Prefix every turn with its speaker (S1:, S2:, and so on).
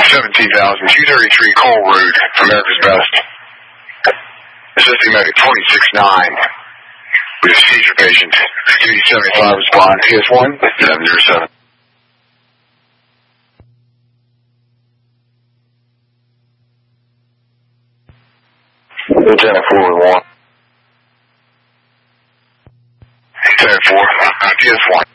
S1: 17,000, 233 Cole Road, America's Best. Assisting medic 26-9. We have seizure patient. 275 respond. PS1, 707. Lieutenant 4-1. Lieutenant 4, PS1.